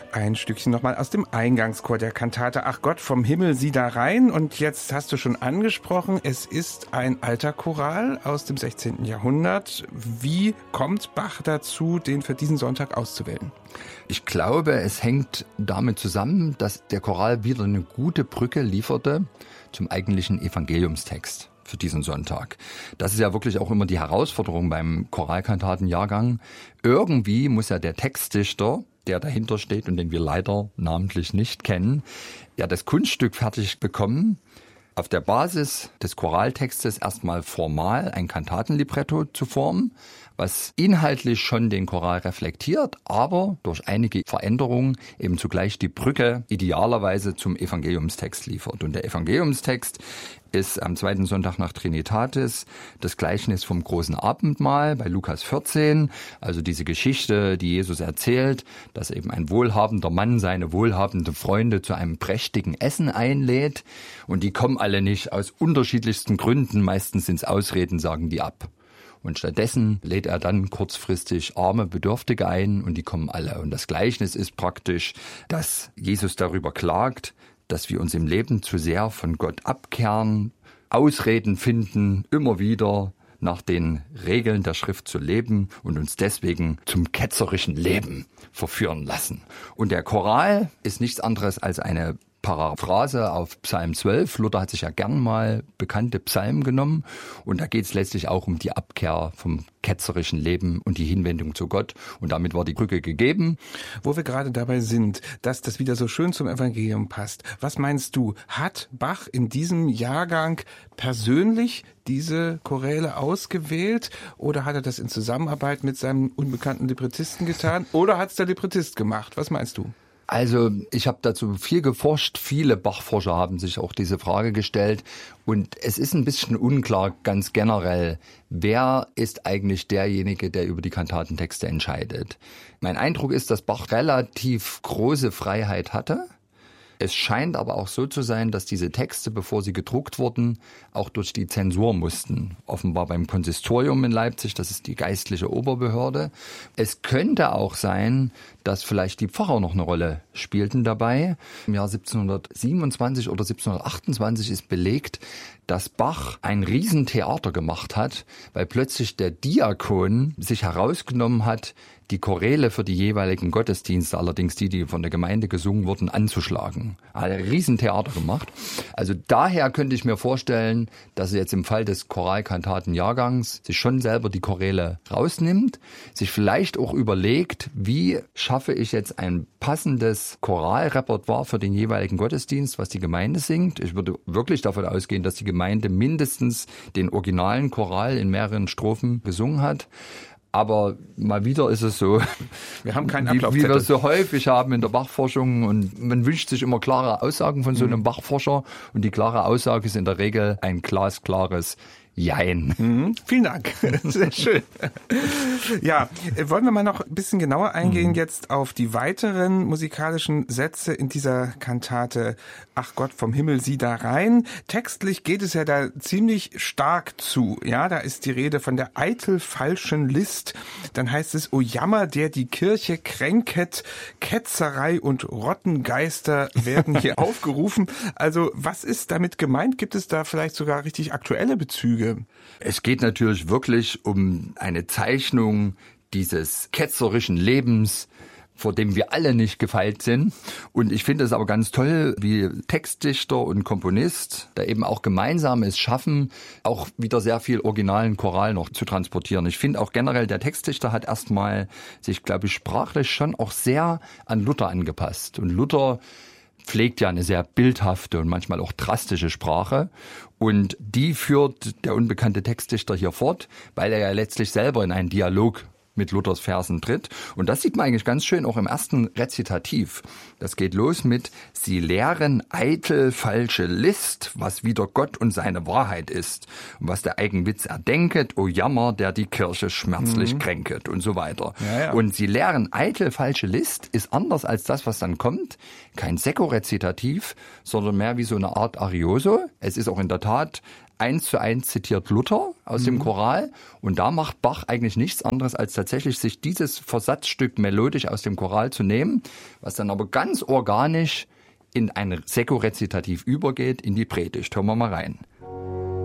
Ein Stückchen nochmal aus dem Eingangschor der Kantate Ach Gott, vom Himmel sieh da rein. Und jetzt hast du schon angesprochen, es ist ein alter Choral aus dem 16. Jahrhundert. Wie kommt Bach dazu, den für diesen Sonntag auszuwählen? Ich glaube, es hängt damit zusammen, dass der Choral wieder eine gute Brücke lieferte zum eigentlichen Evangeliumstext für diesen Sonntag. Das ist ja wirklich auch immer die Herausforderung beim Choralkantatenjahrgang. Irgendwie muss ja der Textdichter, der dahinter steht und den wir leider namentlich nicht kennen, ja das Kunststück fertig bekommen, auf der Basis des Choraltextes erstmal formal ein Kantatenlibretto zu formen, was inhaltlich schon den Choral reflektiert, aber durch einige Veränderungen eben zugleich die Brücke idealerweise zum Evangeliumstext liefert. Und der Evangeliumstext ist am zweiten Sonntag nach Trinitatis das Gleichnis vom großen Abendmahl bei Lukas 14, also diese Geschichte, die Jesus erzählt, dass eben ein wohlhabender Mann seine wohlhabenden Freunde zu einem prächtigen Essen einlädt und die kommen alle nicht aus unterschiedlichsten Gründen, meistens sind es Ausreden, sagen die ab. Und stattdessen lädt er dann kurzfristig arme Bedürftige ein und die kommen alle. Und das Gleichnis ist praktisch, dass Jesus darüber klagt, dass wir uns im Leben zu sehr von Gott abkehren, Ausreden finden, immer wieder nach den Regeln der Schrift zu leben und uns deswegen zum ketzerischen Leben verführen lassen. Und der Choral ist nichts anderes als eine Paraphrase auf Psalm 12. Luther hat sich ja gern mal bekannte Psalmen genommen und da geht es letztlich auch um die Abkehr vom ketzerischen Leben und die Hinwendung zu Gott und damit war die Brücke gegeben. Wo wir gerade dabei sind, dass das wieder so schön zum Evangelium passt, was meinst du, hat Bach in diesem Jahrgang persönlich diese Choräle ausgewählt oder hat er das in Zusammenarbeit mit seinem unbekannten Librettisten getan oder hat es der Librettist gemacht? Was meinst du? Also ich habe dazu viel geforscht, viele Bachforscher haben sich auch diese Frage gestellt und es ist ein bisschen unklar ganz generell, wer ist eigentlich derjenige, der über die Kantatentexte entscheidet. Mein Eindruck ist, dass Bach relativ große Freiheit hatte. Es scheint aber auch so zu sein, dass diese Texte, bevor sie gedruckt wurden, auch durch die Zensur mussten. Offenbar beim Konsistorium in Leipzig, das ist die geistliche Oberbehörde. Es könnte auch sein, dass vielleicht die Pfarrer noch eine Rolle spielten dabei. Im Jahr 1727 oder 1728 ist belegt, dass Bach ein Riesentheater gemacht hat, weil plötzlich der Diakon sich herausgenommen hat, die Choräle für die jeweiligen Gottesdienste, allerdings die von der Gemeinde gesungen wurden, anzuschlagen. Er hat ein Riesentheater gemacht. Also daher könnte ich mir vorstellen, dass er jetzt im Fall des Choralkantatenjahrgangs sich schon selber die Choräle rausnimmt, sich vielleicht auch überlegt, wie schaffe ich jetzt ein passendes Choralrepertoire für den jeweiligen Gottesdienst, was die Gemeinde singt. Ich würde wirklich davon ausgehen, dass die Gemeinde mindestens den originalen Choral in mehreren Strophen gesungen hat. Aber mal wieder ist es so, wir haben keinen wie wir es so häufig haben in der Bachforschung. Und man wünscht sich immer klare Aussagen von so einem Bachforscher. Und die klare Aussage ist in der Regel ein glasklares Jein. Vielen Dank. Sehr schön. Ja, wollen wir mal noch ein bisschen genauer eingehen jetzt auf die weiteren musikalischen Sätze in dieser Kantate Ach Gott, vom Himmel sieh da rein. Textlich geht es ja da ziemlich stark zu. Ja, da ist die Rede von der eitel falschen List. Dann heißt es, O Jammer, der die Kirche kränket, Ketzerei und Rottengeister werden hier aufgerufen. Also was ist damit gemeint? Gibt es da vielleicht sogar richtig aktuelle Bezüge? Es geht natürlich wirklich um eine Zeichnung dieses ketzerischen Lebens, vor dem wir alle nicht gefeit sind. Und ich finde es aber ganz toll, wie Textdichter und Komponist da eben auch gemeinsam es schaffen, auch wieder sehr viel originalen Choral noch zu transportieren. Ich finde auch generell, der Textdichter hat erstmal sich, glaube ich, sprachlich schon auch sehr an Luther angepasst. Und Luther pflegt ja eine sehr bildhafte und manchmal auch drastische Sprache. Und die führt der unbekannte Textdichter hier fort, weil er ja letztlich selber in einen Dialog mit Luthers Versen tritt. Und das sieht man eigentlich ganz schön auch im ersten Rezitativ. Das geht los mit: Sie lehren eitel falsche List, was wider Gott und seine Wahrheit ist. Und was der Eigenwitz erdenket, o Jammer, der die Kirche schmerzlich kränket und so weiter. Ja. Und sie lehren eitel falsche List ist anders als das, was dann kommt. Kein Sekko-Rezitativ, sondern mehr wie so eine Art Arioso. Es ist auch in der Tat 1:1 zitiert Luther aus dem Choral. Und da macht Bach eigentlich nichts anderes, als tatsächlich sich dieses Versatzstück melodisch aus dem Choral zu nehmen, was dann aber ganz organisch in ein Sekko-Rezitativ übergeht, in die Predigt. Hören wir mal rein.